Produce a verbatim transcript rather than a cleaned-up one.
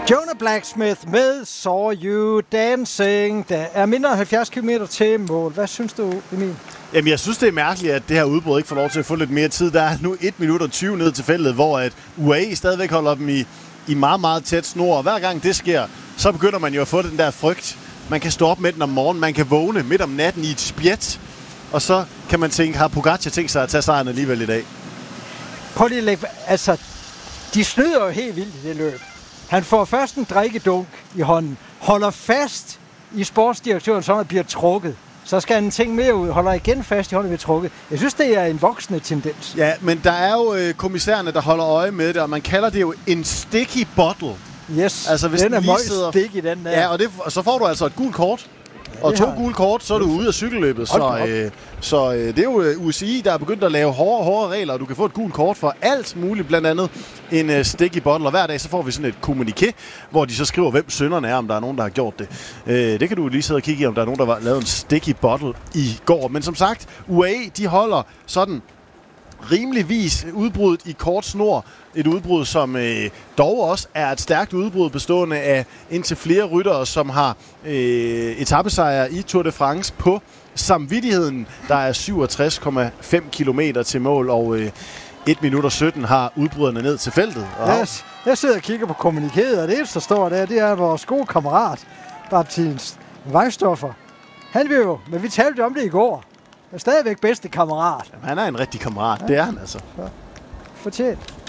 Jonah Blacksmith med Saw You Dancing. Der er mindre end halvfjerds kilometer til mål. Hvad synes du, Emil? Jamen, jeg synes, det er mærkeligt, at det her udbrud ikke får lov til at få lidt mere tid. Der er nu et minut og tyve ned til feltet, hvor at U A E stadigvæk holder dem i, i meget, meget tæt snor. Og hver gang det sker, så begynder man jo at få den der frygt. Man kan stå op midt om morgenen, man kan vågne midt om natten i et spjæt. Og så kan man tænke, har Pogacar tænkt sig at tage sejren alligevel i dag? Prøv lige at lægge... Altså, de snyder jo helt vildt i det løb. Han får først en drikkedunk i hånden, holder fast i sportsdirektøren, så han bliver trukket. Så skal han en ting mere ud, holder igen fast i hånden, bliver trukket. Jeg synes, det er en voksende tendens. Ja, men der er jo øh, kommissærerne, der holder øje med det, og man kalder det jo en sticky bottle. Yes, altså, hvis den er meget sidder... sticky, den der. Ja, og, det, og så får du altså et gult kort. Og to gule kort, så er du ude af cykelløbet. Så, øh, så øh, det er jo U C I, der er begyndt at lave hårde, hårde regler, og du kan få et gult kort for alt muligt, blandt andet en øh, sticky bottle. Og hver dag så får vi sådan et kommuniké, hvor de så skriver, hvem synderne er, om der er nogen, der har gjort det. Øh, det kan du lige sidde og kigge i, om der er nogen, der har lavet en sticky bottle i går. Men som sagt, U A E, de holder sådan rimeligvis udbruddet i kort snor. Et udbrud, som øh, dog også er et stærkt udbrud, bestående af indtil flere ryttere, som har øh, etapesejre i Tour de France på samvittigheden. Der er syvogtres komma fem kilometer til mål, og øh, et minut og sytten har udbryderne ned til feltet. Yes. Jeg sidder og kigger på kommunikeret, og det eneste, der står der, det er vores gode kammerat, Baptiste Weisstoffer. Han vil jo, men vi talte om det i går. Han er stadigvæk bedste kammerat. Jamen, han er en rigtig kammerat, ja. Det er han altså. Fortjent.